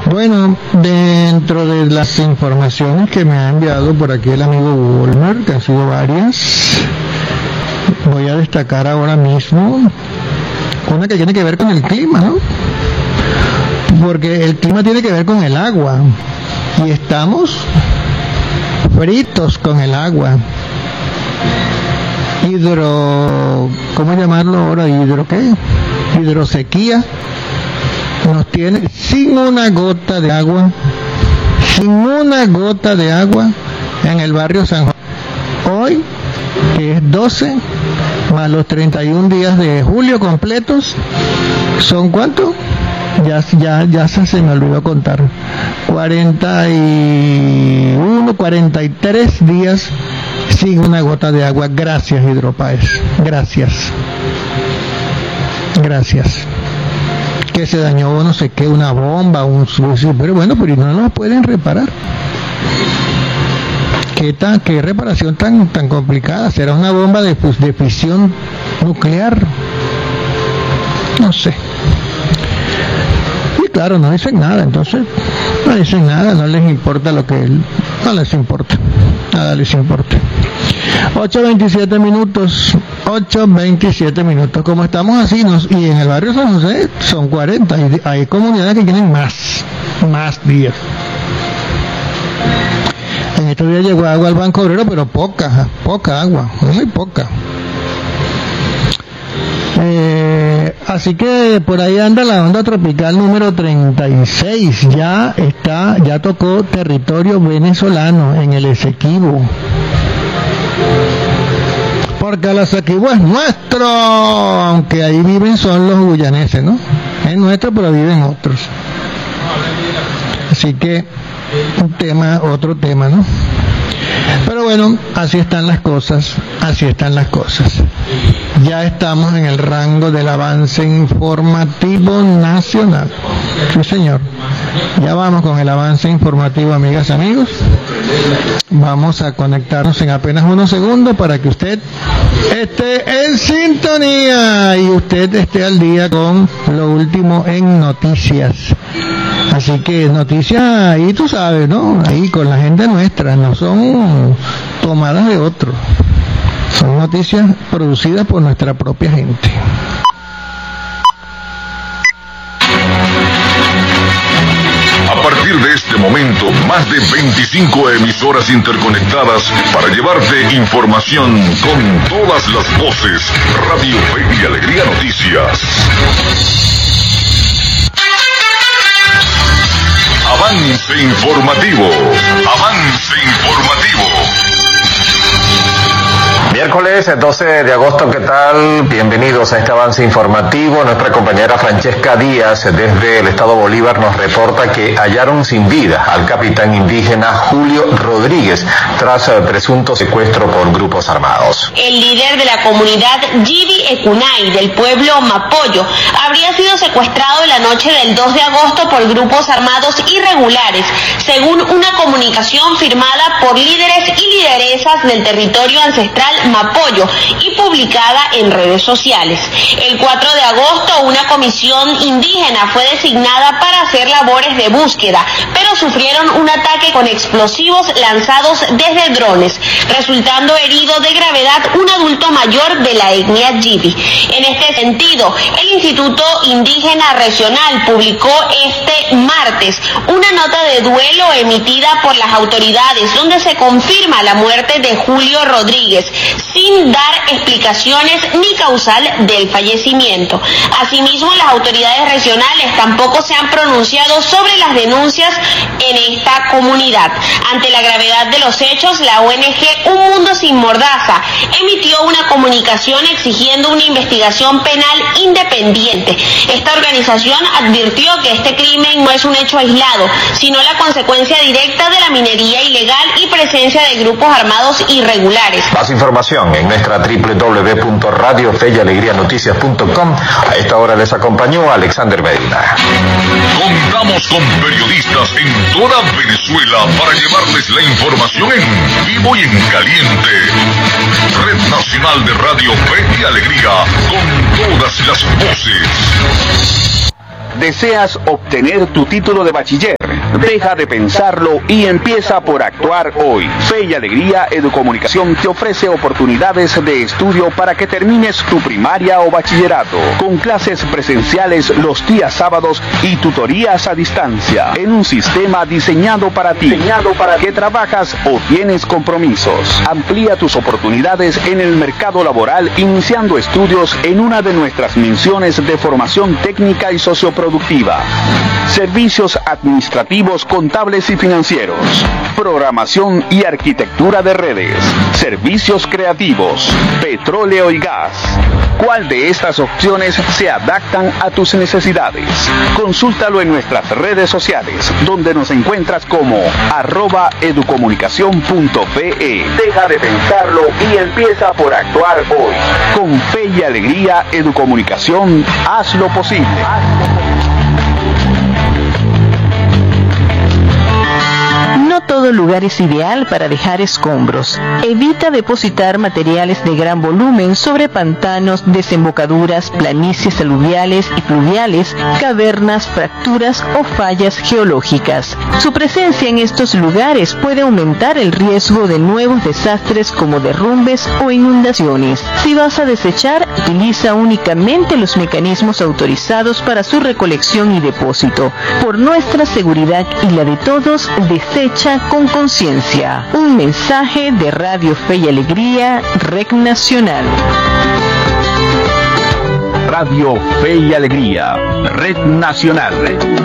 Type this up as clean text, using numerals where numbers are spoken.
Bueno, dentro de las informaciones que me ha enviado por aquí el amigo Wolmer, que han sido varias, voy a destacar ahora mismo una que tiene que ver con el clima, ¿no? Porque el clima tiene que ver con el agua y estamos fritos con el agua. ¿Cómo llamarlo ahora? Hidrosequía. Nos tiene sin una gota de agua en el barrio San Juan. Hoy, que es 12, más los 31 días de julio completos, ¿son cuánto? Ya se me olvidó contar. 43 días sin una gota de agua. Gracias, Hidropaes. Gracias. Que se dañó no sé qué, una bomba, pero bueno, pero no lo pueden reparar. ¿Qué reparación tan complicada? ¿Será una bomba de fisión nuclear? No sé. Y claro, no dicen nada, entonces no dicen nada, no les importa no les importa, nada les importa. 8:27 minutos, como estamos así, y en el barrio San José son 40, y hay comunidades que tienen más días. En estos días llegó agua al Banco Obrero, pero poca agua, muy poca. Así que por ahí anda la onda tropical número 36, ya tocó territorio venezolano en el Esequibo. Porque el Esequibo es nuestro, aunque ahí viven son los guyaneses, ¿no? Es nuestro, pero viven otros. Así que otro tema, ¿no? Pero bueno, así están las cosas. Ya estamos en el rango del avance informativo nacional. Sí, señor. Ya vamos con el avance informativo, amigas y amigos. Vamos a conectarnos en apenas unos segundos para que usted esté en sintonía y usted esté al día con lo último en noticias. Así que noticias ahí, tú sabes, ¿no? Ahí con la gente nuestra, no son tomadas de otros. Son noticias producidas por nuestra propia gente. A partir de este momento, más de 25 emisoras interconectadas para llevarte información con todas las voces. Radio Fe y Alegría Noticias. Avance informativo. Miércoles 12 de agosto, ¿qué tal? Bienvenidos a este avance informativo. Nuestra compañera Francesca Díaz, desde el estado Bolívar, nos reporta que hallaron sin vida al capitán indígena Julio Rodríguez tras presunto secuestro por grupos armados. El líder de la comunidad Yibi Ecunay del pueblo Mapoyo habría sido secuestrado la noche del 2 de agosto por grupos armados irregulares, según una comunicación firmada por líderes y lideresas del territorio ancestral Mapoyo y publicada en redes sociales. El 4 de agosto una comisión indígena fue designada para hacer labores de búsqueda, pero sufrieron un ataque con explosivos lanzados desde drones, resultando herido de gravedad un adulto mayor de la etnia Yibi. En este sentido, el Instituto Indígena Regional publicó este martes una nota de duelo emitida por las autoridades donde se confirma la muerte de Julio Rodríguez, sin dar explicaciones ni causal del fallecimiento. Asimismo, las autoridades regionales tampoco se han pronunciado sobre las denuncias en esta comunidad. Ante la gravedad de los hechos, la ONG Un Mundo Sin Mordaza emitió una comunicación exigiendo una investigación penal independiente. Esta organización advirtió que este crimen no es un hecho aislado, sino la consecuencia directa de la minería ilegal y presencia de grupos armados irregulares. Más información en nuestra www.radiofeyalegrianoticias.com. A esta hora les acompañó Alexander Medina. Contamos con periodistas en toda Venezuela para llevarles la información en vivo y en caliente. Red Nacional de Radio Fe y Alegría, con todas las voces. ¿Deseas obtener tu título de bachiller Deja de pensarlo y empieza por actuar hoy. Fe y Alegría Educomunicación te ofrece oportunidades de estudio para que termines tu primaria o bachillerato, con clases presenciales los días sábados y tutorías a distancia, en un sistema diseñado para ti, que trabajas o tienes compromisos. Amplía tus oportunidades en el mercado laboral iniciando estudios en una de nuestras menciones de formación técnica y socioproductiva. Servicios administrativos, contables y financieros. Programación y arquitectura de redes. Servicios creativos. Petróleo y gas. ¿Cuál de estas opciones se adaptan a tus necesidades? Consúltalo en nuestras redes sociales, donde nos encuentras como @educomunicacion.pe. Deja de pensarlo y empieza por actuar hoy. Con Fe y Alegría Educomunicación, haz lo posible. No todo lugar es ideal para dejar escombros. Evita depositar materiales de gran volumen sobre pantanos, desembocaduras, planicies aluviales y fluviales, cavernas, fracturas o fallas geológicas. Su presencia en estos lugares puede aumentar el riesgo de nuevos desastres como derrumbes o inundaciones. Si vas a desechar, utiliza únicamente los mecanismos autorizados para su recolección y depósito. Por nuestra seguridad y la de todos, desecha con conciencia. Un mensaje de Radio Fe y Alegría, Red Nacional. Radio Fe y Alegría, Red Nacional.